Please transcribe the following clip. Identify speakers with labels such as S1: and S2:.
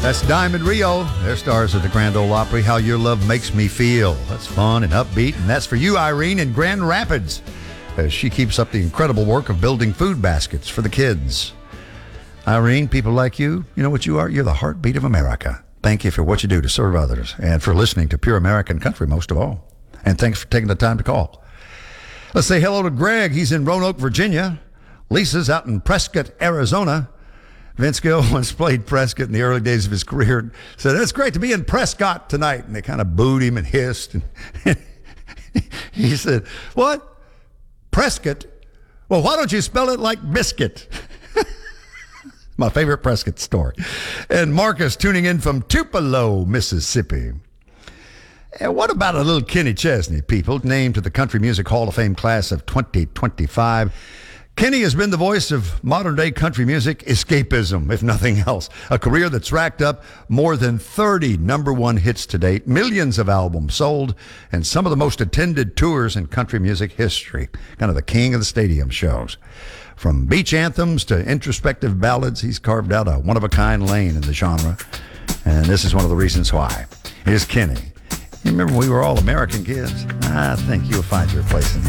S1: That's Diamond Rio. They're stars of the Grand Ole Opry, How Your Love Makes Me Feel. That's fun and upbeat, and that's for you, Irene, in Grand Rapids, as she keeps up the incredible work of building food baskets for the kids. Irene, people like you, you know what you are? You're the heartbeat of America. Thank you for what you do to serve others and for listening to Pure American Country most of all. And thanks for taking the time to call. Let's say hello to Greg. He's in Roanoke, Virginia. Lisa's out in Prescott, Arizona. Vince Gill once played Prescott in the early days of his career. Said, it's great to be in Prescott tonight. And they kind of booed him and hissed. And he said, what? Prescott? Well, why don't you spell it like biscuit? My favorite Prescott story. And Marcus tuning in from Tupelo, Mississippi. And what about a little Kenny Chesney, people, named to the Country Music Hall of Fame class of 2025? Kenny has been the voice of modern-day country music escapism, if nothing else. A career that's racked up more than 30 number one hits to date, millions of albums sold, and some of the most attended tours in country music history. Kind of the king of the stadium shows. From beach anthems to introspective ballads, he's carved out a one-of-a-kind lane in the genre. And this is one of the reasons why. Here's Kenny. You remember we were all American kids? I think you'll find your place in here.